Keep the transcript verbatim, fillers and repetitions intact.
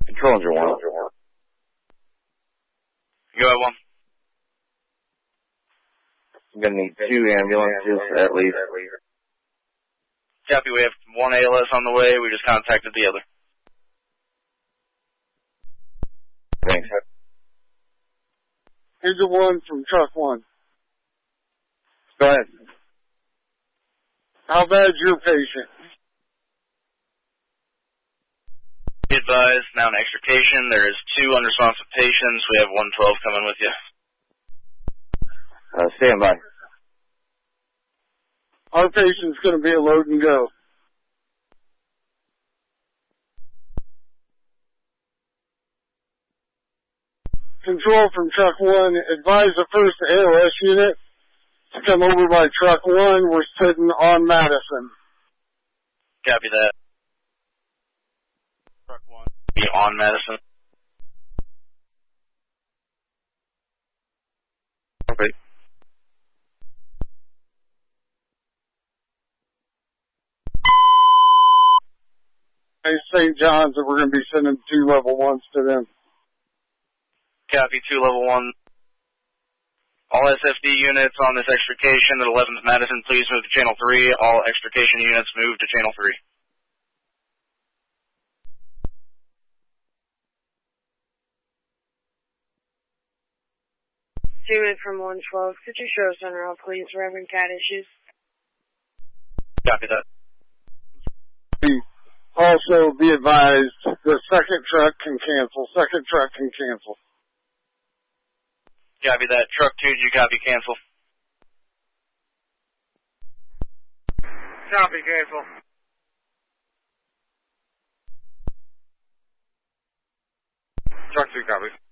Control your one. Go ahead, one. I'm gonna need two ambulances at least. Copy, we have one A L S on the way. We just contacted the other. Thanks. Here's the one from truck one. Go ahead. How bad's your patient? Be advised, now an extrication. There is two unresponsive patients. We have one twelve coming with you. Uh, stand by. Our patient's going to be a load and go. Control from truck one, advise the first A L S unit to come over by truck one. We're sitting on Madison. Copy that. Truck one. Be on Madison. Okay. Hey, Saint John's, that we're going to be sending two level ones to them. Copy, two level one. All S F D units on this extrication at eleventh Madison, please move to channel three. All extrication units move to channel three. Unit from one twelve, could you show us on route, please? Reverend Cat issues. Copy that. Also, be advised, the second truck can cancel. Second truck can cancel. Copy that. Truck two, do you copy cancel? Copy, cancel. Truck two copies.